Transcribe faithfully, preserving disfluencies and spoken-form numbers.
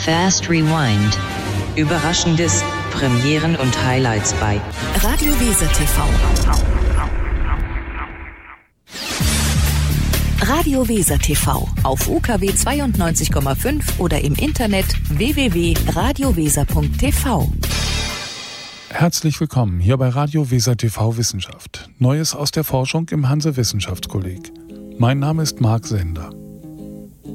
Fast Rewind. Überraschendes, Premieren und Highlights bei Radio Weser T V. Radio Weser T V auf U K W zweiundneunzig Komma fünf oder im Internet w w w punkt radio weser punkt t v. Herzlich willkommen hier bei Radio Weser T V Wissenschaft. Neues aus der Forschung im Hanse-Wissenschaftskolleg. Mein Name ist Marc Sender.